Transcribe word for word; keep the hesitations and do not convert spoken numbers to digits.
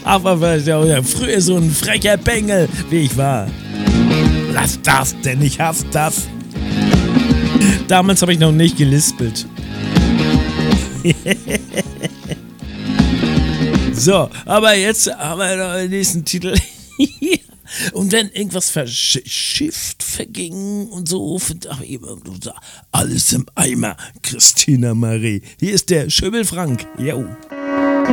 Aber was ja früher so ein frecher Bengel, wie ich war. Lass das, denn ich hasse das. Damals habe ich noch nicht gelispelt. So, aber jetzt haben wir noch den nächsten Titel. Und wenn irgendwas verschifft, verging und so, alles im Eimer, Christina Marie. Hier ist der Schöbel Frank. Jo.